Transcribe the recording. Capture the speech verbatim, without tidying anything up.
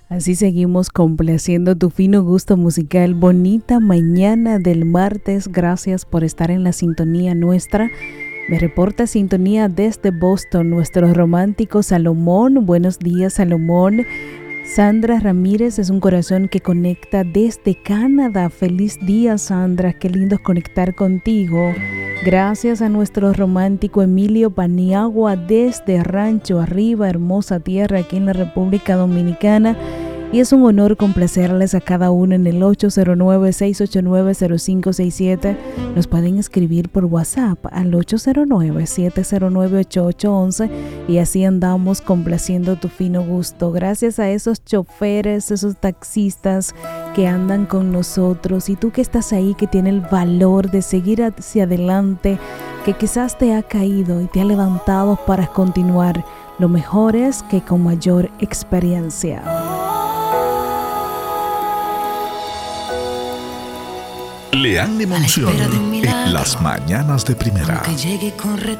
Así seguimos complaciendo tu fino gusto musical. Bonita mañana del martes. Gracias por estar en la sintonía nuestra. Me reporta sintonía desde Boston nuestro romántico Salomón. Buenos días, Salomón. Sandra Ramírez es un corazón que conecta desde Canadá. Feliz día, Sandra. Qué lindo conectar contigo. Gracias a nuestro romántico Emilio Paniagua desde Rancho Arriba, hermosa tierra aquí en la República Dominicana. Y es un honor complacerles a cada uno en el ocho cero nueve, seis ocho nueve, cero cinco seis siete. Nos pueden escribir por WhatsApp al ocho cero nueve, siete cero nueve, ocho ocho uno uno y así andamos complaciendo tu fino gusto. Gracias a esos choferes, esos taxistas que andan con nosotros y tú que estás ahí, que tiene el valor de seguir hacia adelante, que quizás te ha caído y te ha levantado para continuar. Lo mejor es que con mayor experiencia. Leanne Monción en las mañanas de primera.